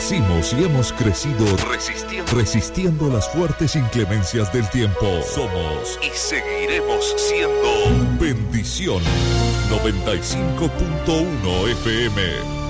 Nacimos y hemos crecido resistiendo las fuertes inclemencias del tiempo. Somos y seguiremos siendo Bendición 95.1 FM.